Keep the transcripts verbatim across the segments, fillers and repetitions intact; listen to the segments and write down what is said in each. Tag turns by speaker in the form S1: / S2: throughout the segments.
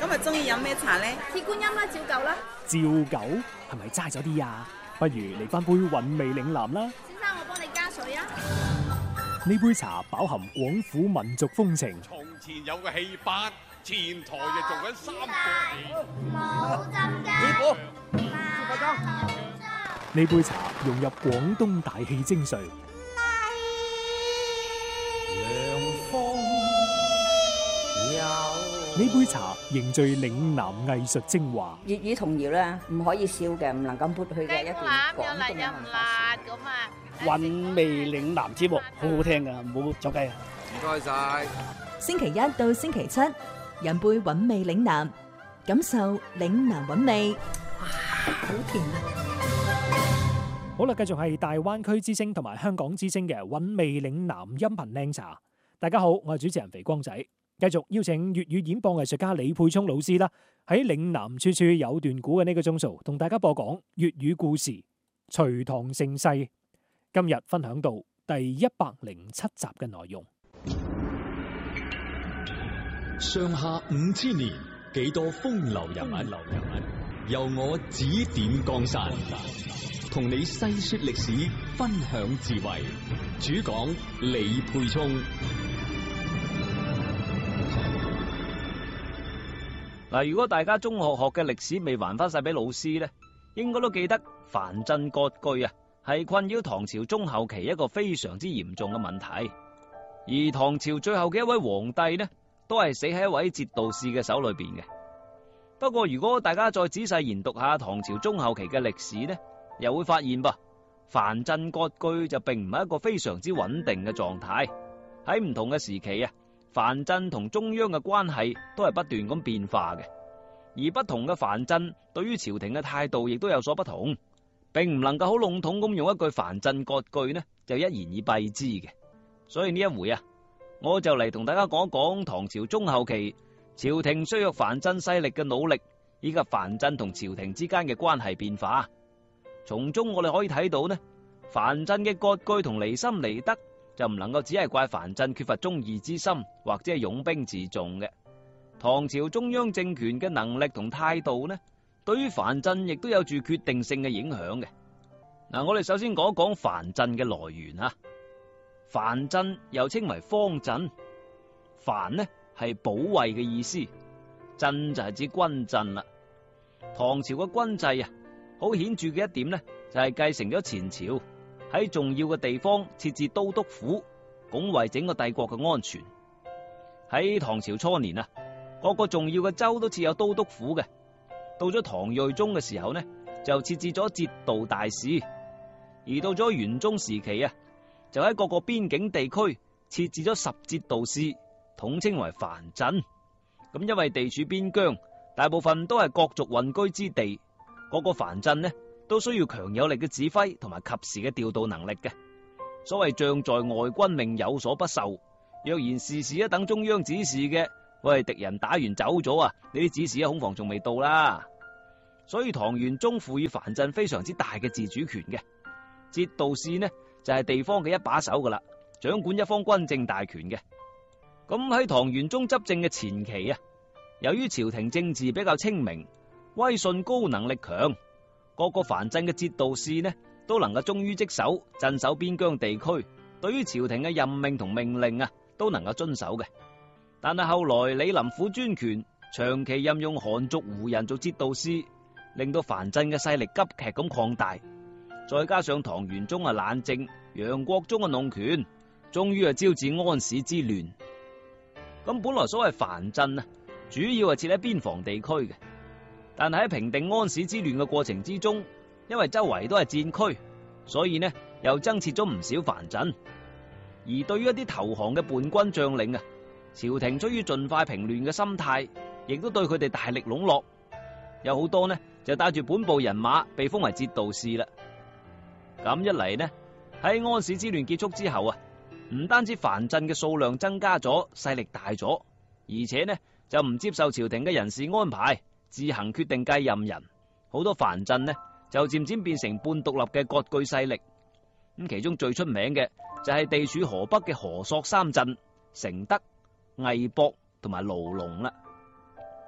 S1: 今日中意飲咩茶咧？
S2: 鐵觀音啦，照舊啦。
S3: 照舊係咪齋咗啲啊？不如嚟翻杯韻味嶺南啦。
S2: 先生，我幫你加水啊。
S3: 呢杯茶飽含廣府民族風情。
S4: 從前有個戲班，前台就做緊三個
S2: 冇浸㗎。
S4: 師傅，
S3: 呢杯茶融入廣東大氣精髓。呢杯茶凝聚嶺南藝術精華。
S5: 粵語童謠咧，唔可以少嘅，唔能夠抹去嘅一段廣東嘅文化
S2: 咁啊！
S6: 韻味嶺南節目好好聽噶，唔好走雞啊！
S4: 唔該晒。
S7: 星期一到星期七，飲杯韻味嶺南，感受嶺南韻味。哇，好甜啊！
S3: 好啦，繼續係大灣區之聲同埋香港之聲嘅韻味嶺南音頻靚茶。大家好，我係主持人肥光仔。繼續邀請粵語演播藝術家李沛聰老師啦，喺嶺南處處有段古嘅呢個鐘數，同大家播講粵語故事《隋唐盛世》。今日分享到第一百零七集嘅內容。
S8: 上下五千年，幾多風流人物，由我指點江山，同你細說歷史，分享智慧。主講李沛聰。
S9: 嗱，如果大家中學學嘅歷史未還翻晒俾老師咧，應該都記得藩鎮割據啊，係困擾唐朝中後期一個非常之嚴重嘅問題。而唐朝最後嘅一位皇帝呢，都係死喺一位節度使嘅手裏邊嘅。不過如果大家再仔細研讀下唐朝中後期嘅歷史呢，又會發現噃，藩鎮割據就並唔係一個非常之穩定嘅狀態。喺唔同嘅時期啊，藩鎮同中央嘅關係都係不斷咁變化嘅，而不同嘅藩鎮對於朝廷嘅態度亦都有所不同，並唔能夠好籠統咁用一句藩鎮割據呢就一言以蔽之嘅。所以呢一回啊，我就嚟同大家講一講唐朝中後期朝廷削弱藩鎮勢力嘅努力，以及藩鎮同朝廷之間嘅關係變化。從中我哋可以睇到呢，藩鎮嘅割據同離心離德，就唔能夠只係怪藩鎮缺乏忠義之心，或者係擁兵自重嘅。唐朝中央政權嘅能力同態度呢，對於藩鎮亦都有住決定性嘅影響嘅。嗱，我哋首先講一講藩鎮嘅來源啊。藩鎮又稱為方鎮，藩呢係保衛嘅意思，鎮就係指軍鎮啦。唐朝嘅軍制啊，好顯著嘅一點呢，就係繼承咗前朝喺重要嘅地方設置都督府，拱衛整個帝國嘅安全。喺唐朝初年啊，各個重要嘅州都設有都督府嘅。到咗唐睿宗嘅時候呢，就設置咗節度大使。而到咗元宗時期啊，就喺各個邊境地區設置咗十節度使，統稱為藩鎮。咁因為地處邊疆，大部分都係各族混居之地，各個藩鎮呢都需要強有力嘅指揮同埋及時嘅調度能力嘅。所謂將在外，軍命有所不受。若然事事一等中央指示嘅，喂，敵人打完走咗啊，呢啲指示啊恐防仲未到啦。所以唐玄宗賦予藩鎮非常之大嘅自主權嘅。節度使呢就係、是、地方嘅一把手噶啦，掌管一方軍政大權嘅。咁喺唐玄宗執政嘅前期啊，由於朝廷政治比較清明，威信高，能力強，各個藩鎮嘅節度使呢都能夠忠於職守，鎮守邊疆地區，對於朝廷嘅任命同命令啊都能夠遵守嘅。但係後來李林甫專權，長期任用韓族胡人做節度使，令到藩鎮嘅勢力急劇咁擴大。再加上唐玄宗啊懶政，楊國忠啊弄權，終於啊招致安史之亂。咁本來所謂藩鎮啊，主要係設喺邊防地區嘅，但係喺平定安史之亂嘅過程之中，因為周圍都係戰區，所以呢又增設咗唔少藩鎮。而對於一啲投降嘅叛軍將領啊，朝廷出於盡快平亂嘅心態，亦都對佢哋大力籠絡，有好多呢就帶住本部人馬被封為節度使啦。咁一嚟呢，喺安史之亂結束之後啊，唔單止藩鎮嘅數量增加咗，勢力大咗，而且呢就唔接受朝廷嘅人事安排，自行決定繼任人。好多藩鎮呢就漸漸變成半獨立嘅割據勢力。咁其中最出名嘅就係地處河北嘅河朔三鎮：承德、魏博同埋盧龍啦。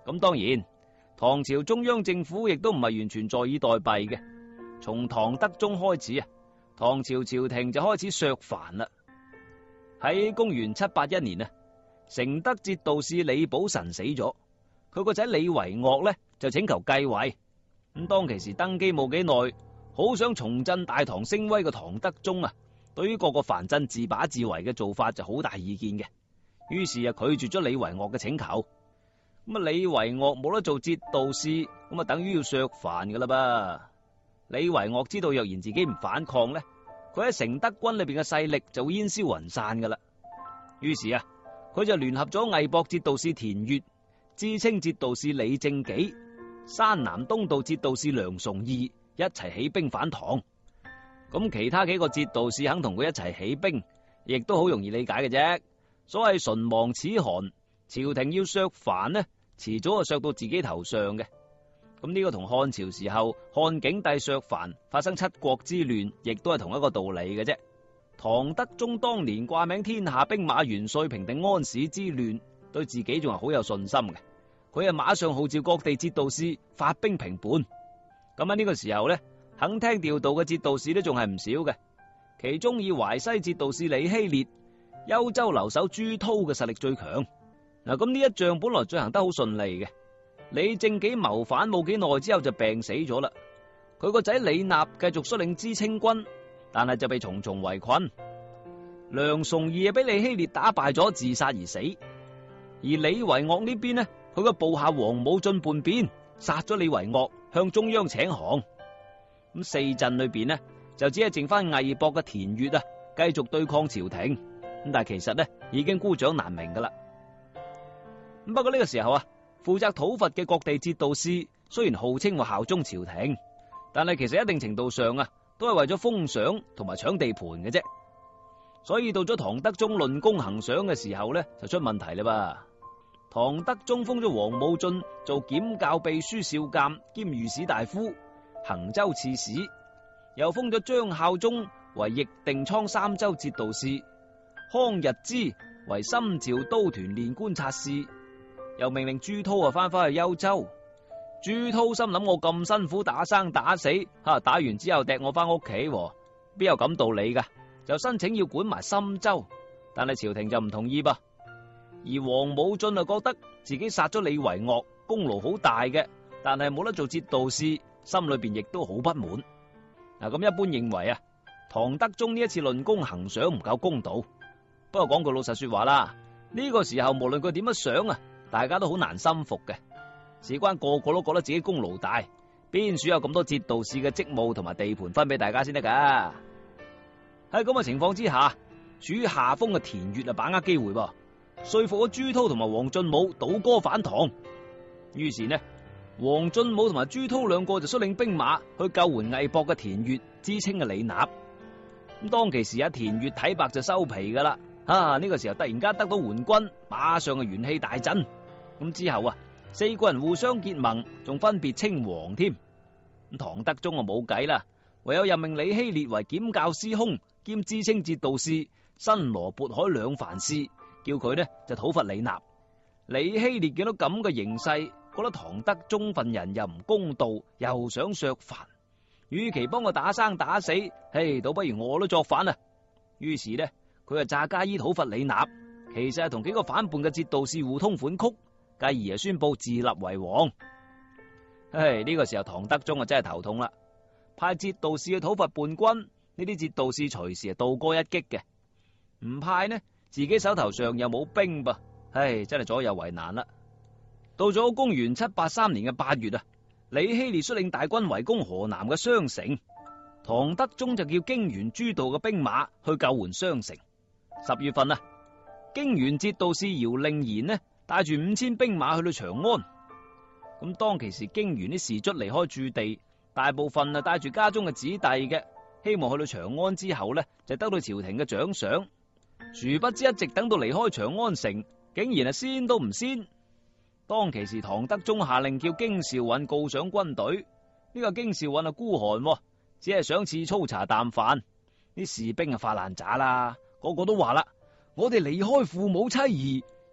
S9: 咁當然，唐朝中央政府亦都唔係完全坐以待斃嘅。從唐德宗開始啊，唐朝朝廷就開始削藩啦。喺公元七八一年啊，承德節度使李寶臣死咗，佢個仔李維岳呢就請求繼位。咁當其時登基冇幾耐，好想重振大唐聲威嘅唐德宗啊，對於各個藩鎮自把自為嘅做法就好大意見嘅，於是啊拒絕咗李維岳嘅請求。咁啊李維岳冇得做節度使，咁啊等於要削藩噶啦噃。李維岳知道若然自己唔反抗呢，佢喺承德軍裏邊嘅勢力就會煙消雲散噶啦。於是啊，佢就聯合咗魏博節度使田悦、知青節度使李正己、山南東道節度使梁崇義一齊起兵反唐。咁其他幾個節度使肯同佢一齊起兵，亦都好容易理解嘅啫。所謂唇亡齒寒，朝廷要削藩呢，遲早就削到自己頭上嘅。咁呢個同漢朝時候漢景帝削藩發生七國之亂，亦都係同一個道理嘅啫。唐德宗當年掛名天下兵馬元帥平定安史之亂，對自己仲係好有信心嘅。佢係馬上號召各地節度使發兵平叛。咁喺呢個時候呢，肯聽調度嘅節度使都仲係唔少嘅。其中以淮西節度使李希烈、幽州留守朱濤嘅實力最強。嗱，咁呢一仗本來進行得好順利嘅。李正己謀反冇幾耐之後就病死咗啦。佢個仔李納繼續率領知青軍，但係就被重重圍困。梁崇義俾李希烈打敗咗，自殺而死。而李維岳呢邊呢，佢個部下王武進叛變，殺咗李維岳，向中央請降。咁四鎮裏邊呢，就只係剩翻魏博嘅田悦啊，繼續對抗朝廷。咁但係其實呢，已經孤掌難鳴噶啦。咁不過呢個時候啊，負責討伐嘅各地節度使雖然號稱話效忠朝廷，但係其實一定程度上啊，都係為咗封賞同埋搶地盤嘅啫。所以到咗唐德宗論功行賞嘅時候呢，就出問題啦噃。唐德宗封咗王武進做檢校秘書少監兼御史大夫、衡州刺史，又封咗張孝忠為易定倉三州節度使，康日之為深趙都團練觀察使。又命令朱濤啊翻返去幽州。朱濤心諗，我咁辛苦打生打死，吓打完之後掟我翻屋企，邊有咁道理噶？就申請要管埋深州，但係朝廷就唔同意噃。而王武進啊覺得自己殺咗李維岳，功勞好大嘅，但係冇得做節度使，心裏邊亦都好不滿。嗱，咁一般認為啊，唐德宗呢一次論功行賞唔夠公道。不過講句老實說話啦，呢個時候無論佢點樣想啊，大家都好難心服嘅。事關個個都覺得自己功勞大，邊處有咁多節度使嘅職務同埋地盤分俾大家先得噶？喺咁嘅情況之下，處於下風嘅田悦啊，把握機會噃，說服咗朱濤同埋王進武倒戈反唐。於是呢，王進武同埋朱濤兩個就率領兵馬去救援魏博嘅田悦、知青嘅李納。咁當其時啊，田悦睇白就收皮噶啦。啊，呢個時候突然間得到援軍，馬上嘅元氣大振。咁之後啊，四個人互相結盟，仲分別稱王添。咁唐德宗啊冇計啦，唯有任命李希烈為檢校司空兼知青節度使，新羅渤海兩藩事，叫佢呢就討伐李納。李希烈見到咁嘅形勢，覺得唐德宗份人又唔公道，又想削藩，與其幫我打生打死，嘿，倒不如我都作反啊！於是呢，佢就詐假意討伐李納，其實係同幾個反叛嘅節度使互通款曲，繼而啊宣布自立為王。唉，呢個時候唐德宗啊真係頭痛啦，派節度使去討伐叛軍，呢啲節度使隨時係倒戈一擊嘅；唔派呢，自己手頭上又冇兵噃，唉，真係左右為難啦。到咗公元七八三年嘅八月啊，李希烈率領大軍圍攻河南嘅商城，唐德宗就叫荊元諸道嘅兵馬去救援商城。十月份啊，荊元節度使姚令賢呢帶住五千兵馬去到長安。咁當其時荊元啲士卒離開駐地，大部分啊帶住家中嘅子弟嘅，希望去到長安之後呢就得到朝廷嘅獎賞。殊不知一直等到離開長安城，竟然係先都唔先。當其時唐德宗下令叫京兆尹告賞軍隊，呢個京兆尹啊孤寒，只係賞賜粗茶淡飯。啲士兵啊發爛渣啦，個個都話啦：我哋離開父母妻兒，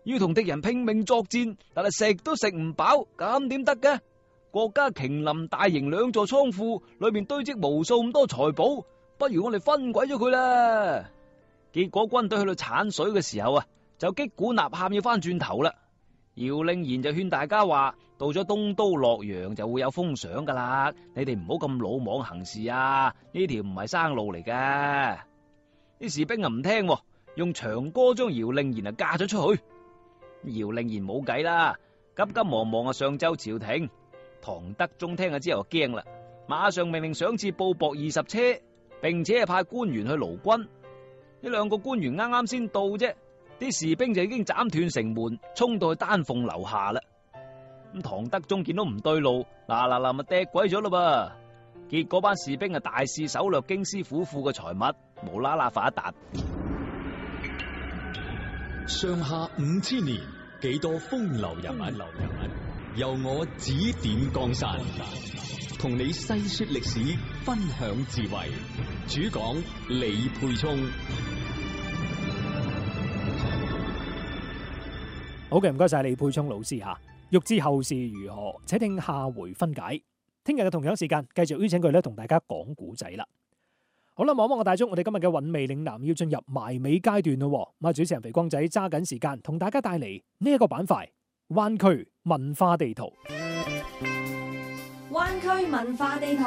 S9: 要同敵人拼命作戰，但係食都食唔飽，咁點得嘅？國家瓊林大營兩座倉庫裏面堆積無數咁多財寶，不如我哋分鬼咗佢啦！結果軍隊去到鏟水嘅時候啊，就擊鼓吶喊要翻轉頭啦。姚令賢就勸大家話：到咗東都洛陽就會有封賞噶啦，你哋唔好咁魯莽行事啊！呢條唔係生路嚟嘅。啲士兵啊唔聽，用長歌將姚令賢啊嫁咗出去。姚令賢冇計啦，急急忙忙啊上奏朝廷。唐德宗聽咗之後驚啦，馬上命令賞賜布帛二十車，並且係派官員去勞軍。呢兩個官員啱啱先到啫，啲士兵就已經斬斷城門，衝到去丹鳳樓下啦。咁唐德宗見到唔對路，嗱嗱嗱咪掟鬼咗啦噃。結果班士兵啊大肆搜掠京師府庫嘅財物，無啦啦發一達。
S8: 上下五千年，幾多風流人物，流人物由我指點江山，同你細說歷史，分享智慧。主講李沛聰。
S3: 好嘅，唔該晒李沛聰老師吓。欲知後事如何，且聽下回分解。聽日嘅同樣時間，繼續邀請佢咧同大家講古仔啦。好啦，望望個大鐘，我哋今日嘅韻味嶺南要進入埋尾階段咯。咁啊，主持人肥光仔揸緊時間，同大家帶嚟呢一個板塊——灣區文化地圖。
S7: 灣區文化地圖。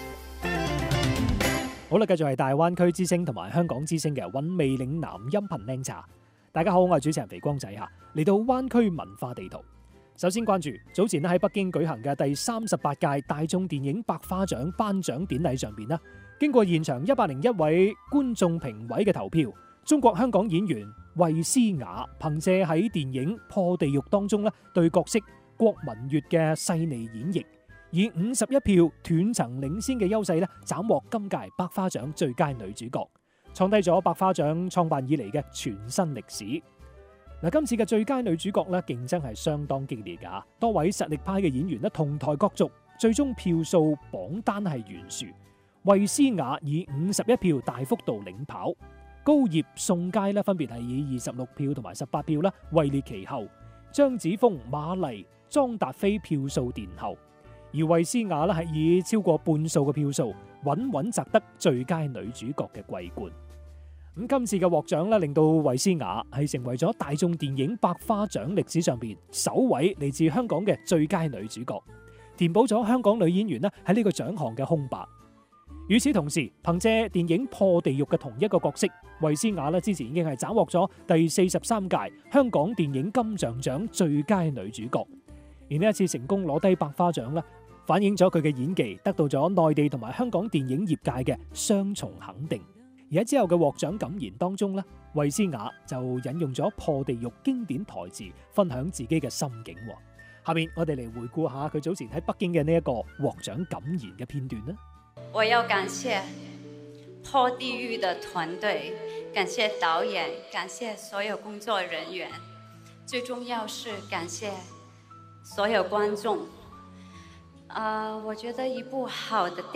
S3: 好啦，繼續係大灣區之聲同埋香港之聲嘅韻味嶺南音頻靚茶。大家好，我係主持人肥光仔吓，嚟到灣區文化地圖。首先關注早前咧喺北京舉行嘅第三十八屆大眾電影百花獎頒獎典禮上邊啦，經過現場一百零一位觀眾評委嘅投票，中國香港演員衛詩雅憑借喺電影《破地獄》當中咧對角色郭文月嘅細膩演繹，以五十一票斷層領先嘅優勢咧，斬獲今屆百花獎最佳女主角，創低咗百花獎創辦以嚟嘅全新歷史。嗱，今次嘅最佳女主角咧，競爭係相當激烈噶，多位實力派嘅演員咧同台角逐，最終票數榜單係懸殊，衛詩雅以五十一票大幅度領跑，高葉、宋佳咧分別係以二十六票同埋十八票啦位列其後，張子楓、馬麗、莊達菲票數殿後，而衛詩雅咧係以超過半數嘅票數穩穩摘得最佳女主角嘅桂冠。咁今次嘅獲獎咧，令到衛詩雅係成為咗大眾電影百花獎歷史上邊首位嚟自香港嘅最佳女主角，填補咗香港女演員咧喺呢個獎項嘅空白。與此同時，憑借電影《破地獄》嘅同一個角色，衛詩雅咧之前已經係斬獲咗第四十三屆香港電影金像獎最佳女主角，而呢一次成功攞低百花獎咧，反映咗佢嘅演技得到咗內地同埋香港電影業界嘅雙重肯定。而喺之後嘅獲獎感言當中咧，衛詩雅就引用咗《破地獄》經典台詞，分享自己嘅心境。下面我哋嚟回顧下佢早前喺北京嘅呢一個獲獎感言嘅片段啦。
S1: 我要感謝《破地獄》的團隊，感謝導演，感謝所有工作人員，最重要是感謝所有觀眾。啊、呃，我覺得一部好的電